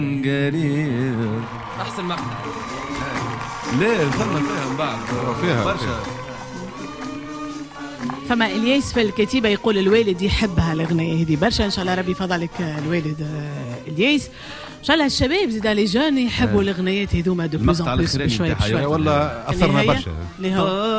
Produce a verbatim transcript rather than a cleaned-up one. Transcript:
قريب احسن مقطع. ليه فما فيها من بعد فيها برشا. فما الياس في الكتيبه يقول الوالد يحبها الاغنيه هذه برشا. ان شاء الله ربي يفضلك الوالد الياس. ان شاء الله الشباب زيد لي جون يحبوا الاغنيات هذوما دو بلوز ان بلوس بشويه بشويه. والله اثرنا برشا.